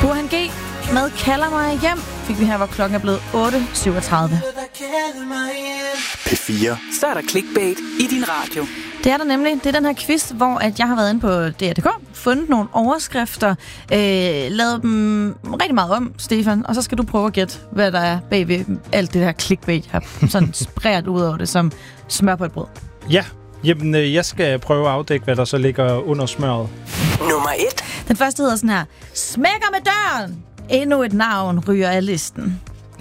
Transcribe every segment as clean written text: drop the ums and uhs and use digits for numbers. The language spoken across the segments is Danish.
Burhan G med Kalder mig hjem fik vi her, hvor klokken er blevet 8.37. P4. Så er der clickbait i din radio. Det er der nemlig. Det er den her quiz, hvor at jeg har været inde på DR.dk, fundet nogle overskrifter, lavet dem rigtig meget om, Stefan, og så skal du prøve at gætte, hvad der er bagved alt det her clickbait, jeg har sådan spredt ud over det som smør på et brød. Ja, jamen, jeg skal prøve at afdække, hvad der så ligger under smøret. Nummer 1. Den første hedder sådan her: smækker med døren! Endnu et navn ryger af listen.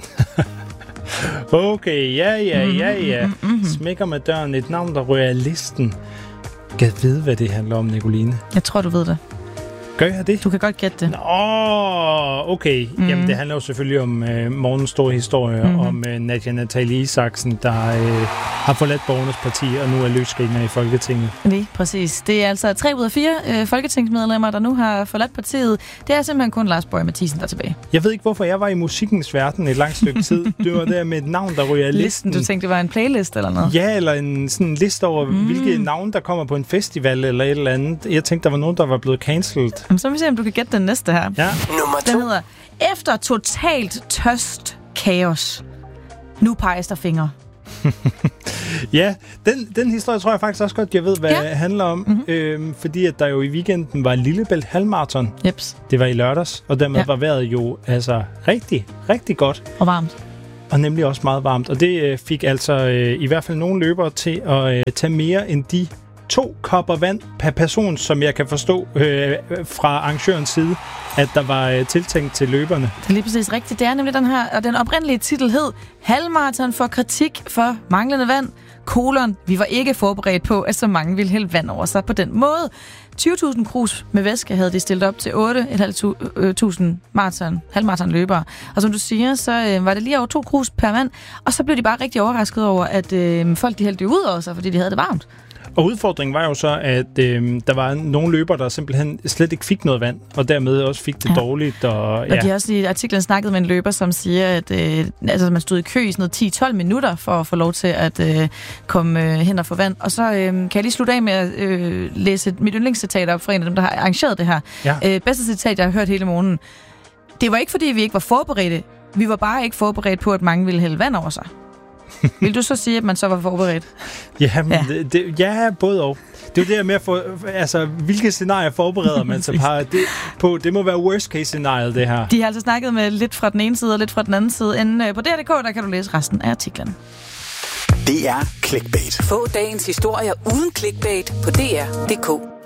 Okay, ja. Smækker med døren, et navn, der ryger af listen. Kan jeg vide, hvad det handler om, Nicoline? Jeg tror, du ved det. Gør jeg det? Du kan godt gætte det. Okay. Jamen, det handler jo selvfølgelig om morgens store historie om Nadia Nathalie Isaksen, der har forladt Borgernes Parti og nu er løsgænger i Folketinget. Lige præcis. Det er altså 3 ud af 4 folketingsmedlemmer, der nu har forladt partiet. Det er simpelthen kun Lars Boje Mathiesen, der er tilbage. Jeg ved ikke, hvorfor jeg var i musikkens verden et langt stykke tid. Det var der med et navn, der ryger af listen. Du tænkte, det var en playlist eller noget? Ja, eller en sådan liste over, hvilke navn, der kommer på en festival eller et eller andet. Jeg tænkte, der var nogen, der var blevet cancelled. Så vil vi se, om du kan gætte den næste her. Ja. Nummer 2. Den hedder: efter totalt tørst kaos. Nu peges der fingre. Ja, den historie tror jeg faktisk også godt, jeg ved, hvad det handler om. Fordi at der jo i weekenden var Lillebælt halvmarathon. Jeps. Det var i lørdags, og dermed var vejret jo altså rigtig, rigtig godt. Og varmt. Og nemlig også meget varmt. Og det fik altså i hvert fald nogle løbere til at tage mere end de 2 kopper vand per person, som jeg kan forstå fra arrangørens side, at der var tiltænkt til løberne. Det er lige præcis rigtigt. Det er nemlig den her, og den oprindelige titel hed: halvmarathon for kritik for manglende vand, vi var ikke forberedt på, at så mange ville hælde vand over sig på den måde. 20.000 krus med væske havde de stillet op til 8.500 halvmarathonløbere. Og som du siger, så var det lige over 2 krus per mand, og så blev de bare rigtig overrasket over, at folk de hældte ud over sig, fordi de havde det varmt. Og udfordringen var jo så, at der var nogle løbere, der simpelthen slet ikke fik noget vand, og dermed også fik det dårligt. Og de har også i artiklen snakket med en løber, som siger, at man stod i kø i sådan noget 10-12 minutter for at få lov til at komme hen og få vand. Og så kan jeg lige slutte af med at læse mit yndlingscitat op fra en af dem, der har arrangeret det her. Ja. Bedste citat, jeg har hørt hele morgenen. Det var ikke, fordi vi ikke var forberedte. Vi var bare ikke forberedt på, at mange ville hælde vand over sig. Vil du så sige, at man så var forberedt? Ja, både og. Det er jo det med at få, altså, hvilke scenarier forbereder man sig på? Det må være worst case scenario, det her. De har altså snakket med lidt fra den ene side og lidt fra den anden side. Inde på DR.dk, der kan du læse resten af artiklen. Det er clickbait. Få dagens historier uden clickbait på DR.dk.